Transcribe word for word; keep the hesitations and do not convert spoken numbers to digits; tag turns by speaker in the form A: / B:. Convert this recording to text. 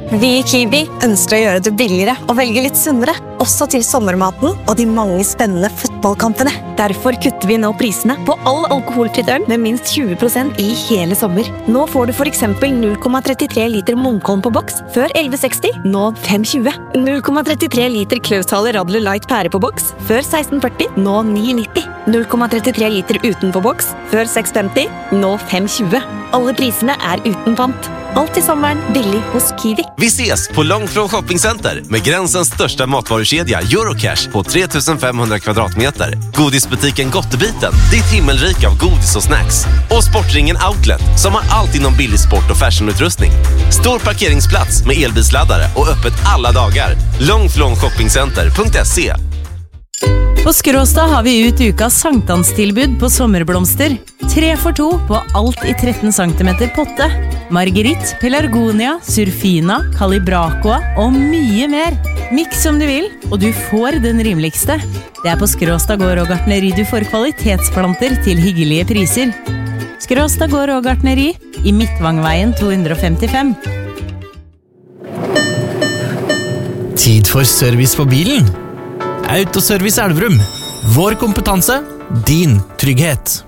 A: Vi i Kiwi ønsker å gjøre det billigere og velge litt sunnere, også til sommermaten og de mange spennende fotballkampene. Derfor kutter vi nå prisene på all alkoholfritt øl med minst tjue prosent i hele sommer. Nå får du for eksempel null komma trettitre liter Munkholm på boks, før elleve seksti, nå fem tjue. null komma trettitre liter Klausthal Radler Light pære på boks, før seksten førti, nå ni nitti. null komma trettitre liter uten på boks, før seks femti, nå fem tjue. Alle prisene er uten pant. Allt i sommaren billig hos Kiwi.
B: Vi ses på Långfrån Shoppingcenter med gränsens största matvarukedja Eurocash på tre tusen fem hundra kvadratmeter. Godisbutiken Gottebiten, ditt himmelrik av godis och snacks. Och Sportringen Outlet som har allt inom billig sport och fashionutrustning. Stor parkeringsplats med elbilsladdare och öppet alla dagar. Långfrån shoppingcenter punkt se.
C: På Skråstad har vi ut ukas sankthanstilbud på sommerblomster. Tre for to på alt i tretten centimeter potte. Marguerite, Pelargonia, Surfina, Calibracoa og mye mer. Mix som du vil, og du får den rimeligste. Det er på Skråstad gård og gartneri du får kvalitetsplanter til hyggelige priser. Skråstad gård og gartneri i Midtvangveien to hundre femtifem.
D: Tid for service på bilen. Autoservice Elverum. Vår kompetanse, din trygghet.